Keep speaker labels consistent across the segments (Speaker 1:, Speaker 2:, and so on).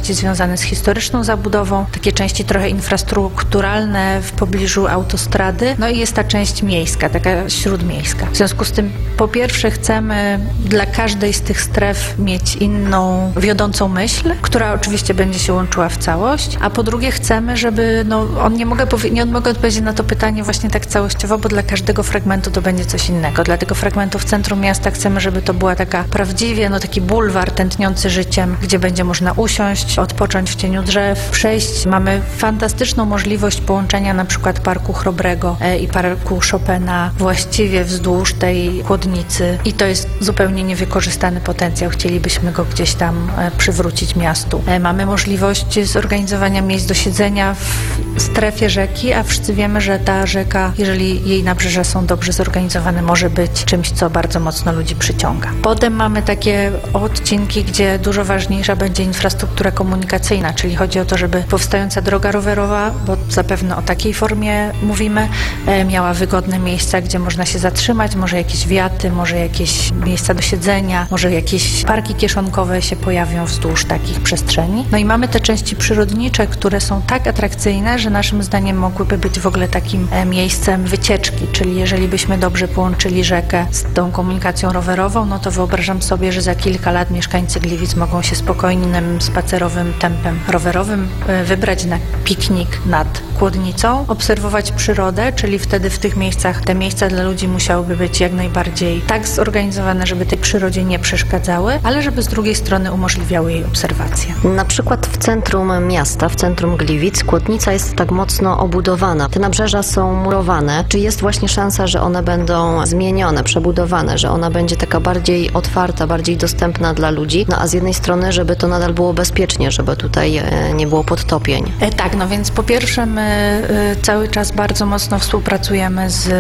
Speaker 1: bardziej związane z historyczną zabudową, takie części trochę infrastrukturalne w pobliżu autostrady, no i jest ta część miejska, taka śródmiejska. W związku z tym po pierwsze chcemy dla każdej z tych stref mieć inną, wiodącą myśl, która oczywiście będzie się łączyła w całość, a po drugie chcemy, żeby, nie mogę odpowiedzieć na to pytanie właśnie tak całościowo, bo dla każdego fragmentu to będzie coś innego. Dla tego fragmentu w centrum miasta chcemy, żeby to była taka prawdziwie, taki bulwar tętniący życiem, gdzie będzie można usiąść, odpocząć w cieniu drzew, przejść. Mamy fantastyczną możliwość połączenia na przykład Parku Chrobrego i Parku Chopina właściwie wzdłuż tej chłodnicy i to jest zupełnie niewykorzystany potencjał. Chcielibyśmy go gdzieś tam przywrócić miastu. Mamy możliwość zorganizowania miejsc do siedzenia w strefie rzeki, a wszyscy wiemy, że ta rzeka, jeżeli jej nabrzeża są dobrze zorganizowane, może być czymś, co bardzo mocno ludzi przyciąga. Potem mamy takie odcinki, gdzie dużo ważniejsza będzie infrastruktura komunikacyjna, czyli chodzi o to, żeby powstająca droga rowerowa, bo zapewne o takiej formie mówimy, miała wygodne miejsca, gdzie można się zatrzymać, może jakieś wiaty, może jakieś miejsca do siedzenia, może jakieś parki kieszonkowe się pojawią wzdłuż takich przestrzeni. No i mamy te części przyrodnicze, które są tak atrakcyjne, że naszym zdaniem mogłyby być w ogóle takim miejscem wycieczki, czyli jeżeli byśmy dobrze połączyli rzekę z tą komunikacją rowerową, no to wyobrażam sobie, że za kilka lat mieszkańcy Gliwic mogą się spokojnym, spacerowym tempem rowerowym wybrać na piknik nad Chłodnicą, obserwować przyrodę, czyli wtedy w tych miejscach, te miejsca dla ludzi musiałyby być jak najbardziej tak zorganizowane, żeby tej przyrodzie nie przeszkadzały, ale żeby z drugiej strony umożliwiały jej obserwację.
Speaker 2: Na przykład w centrum miasta, w centrum Gliwic, Chłodnica jest tak mocno obudowana. Te nabrzeża są murowane. Czy jest właśnie szansa, że one będą zmienione, przebudowane, że ona będzie taka bardziej otwarta, bardziej dostępna dla ludzi, a z jednej strony, żeby to nadal było bezpiecznie, żeby tutaj nie było podtopień?
Speaker 1: Tak, więc po pierwsze my cały czas bardzo mocno współpracujemy z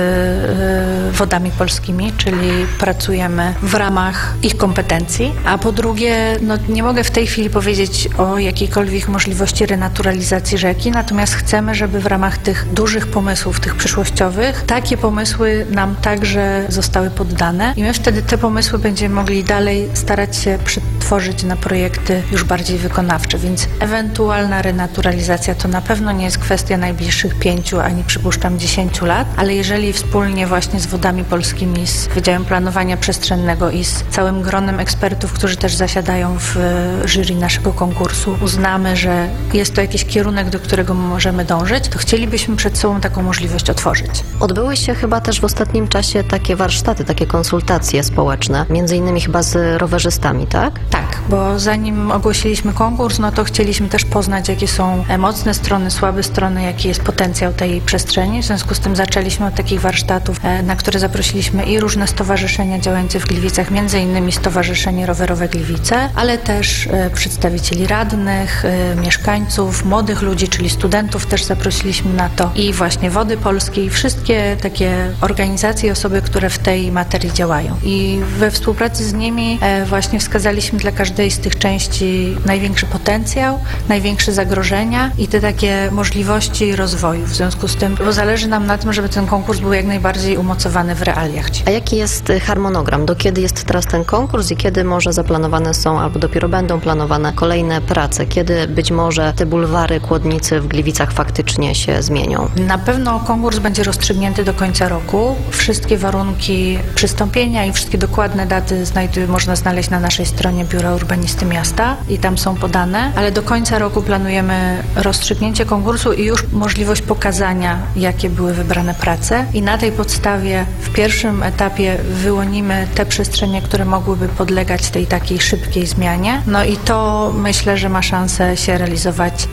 Speaker 1: Wodami Polskimi, czyli pracujemy w ramach ich kompetencji, a po drugie, nie mogę w tej chwili powiedzieć o jakiejkolwiek możliwości renaturalizacji rzeki, natomiast chcemy, żeby w ramach tych dużych pomysłów, tych przyszłościowych, takie pomysły nam także zostały poddane i my wtedy te pomysły będziemy mogli dalej starać się przetworzyć na projekty już bardziej wykonawcze, więc ewentualna renaturalizacja to na pewno nie jest kwestia najbliższych 5 ani przypuszczam 10 lat, ale jeżeli wspólnie właśnie z Wodami Polskimi, z Wydziałem Planowania Przestrzennego i z całym gronem ekspertów, którzy też zasiadają w jury naszego konkursu, uznamy, że jest to jakiś kierunek, do którego możemy dążyć, to chcielibyśmy przed sobą taką możliwość otworzyć.
Speaker 2: Odbyły się chyba też w ostatnim czasie takie warsztaty, takie konsultacje społeczne, między innymi chyba z rowerzystami, tak?
Speaker 1: Tak, bo zanim ogłosiliśmy konkurs, to chcieliśmy też poznać, jakie są mocne strony, słabe strony, jaki jest potencjał tej przestrzeni. W związku z tym zaczęliśmy od takich warsztatów, na które zaprosiliśmy i różne stowarzyszenia działające w Gliwicach, między innymi Stowarzyszenie Rowerowe Gliwice, ale też przedstawicieli radnych, mieszkańców, młodych ludzi, czyli studentów też zaprosiliśmy na to i właśnie Wody Polskie i wszystkie takie organizacje i osoby, które w tej materii działają. I we współpracy z nimi właśnie wskazaliśmy dla każdej z tych części największy potencjał, największe zagrożenia i te takie możliwości rozwoju. W związku z tym, bo zależy nam na tym, żeby ten konkurs był jak najbardziej umocowany w realiach.
Speaker 2: A jaki jest harmonogram? Do kiedy jest teraz ten konkurs i kiedy może zaplanowane są, albo dopiero będą planowane kolejne prace? Kiedy być może te bulwary Chłodnicy w Gliwicach faktycznie się zmienią?
Speaker 1: Na pewno konkurs będzie rozstrzygnięty do końca roku. Wszystkie warunki przystąpienia i wszystkie dokładne daty można znaleźć na naszej stronie Biura Urbanisty Miasta i tam są podane, ale do końca roku planujemy rozstrzygnięcie konkursu i już możliwość pokazania, jakie były wybrane prace i na tej podstawie w pierwszym etapie wyłonimy te przestrzenie, które mogłyby podlegać tej takiej szybkiej zmianie. I to myślę, że ma szansę się realizować w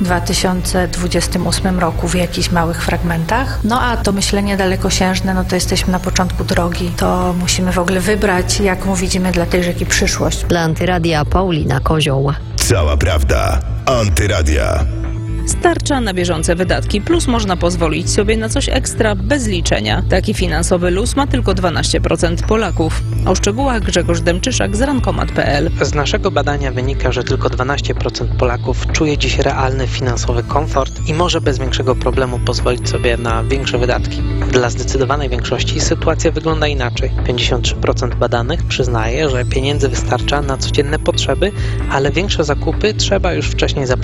Speaker 1: 2028 roku w jakichś małych fragmentach. A to myślenie dalekosiężne, to jesteśmy na początku drogi. To musimy w ogóle wybrać, jaką widzimy dla tej rzeki przyszłość.
Speaker 2: Dla Antyradia Paulina Kozioł.
Speaker 3: Cała prawda. Antyradia.
Speaker 4: Starcza na bieżące wydatki, plus można pozwolić sobie na coś ekstra bez liczenia. Taki finansowy luz ma tylko 12% Polaków. O szczegółach Grzegorz Demczyszak z rankomat.pl.
Speaker 5: Z naszego badania wynika, że tylko 12% Polaków czuje dziś realny finansowy komfort i może bez większego problemu pozwolić sobie na większe wydatki. Dla zdecydowanej większości sytuacja wygląda inaczej. 53% badanych przyznaje, że pieniędzy wystarcza na codzienne potrzeby, ale większe zakupy trzeba już wcześniej zaplanować.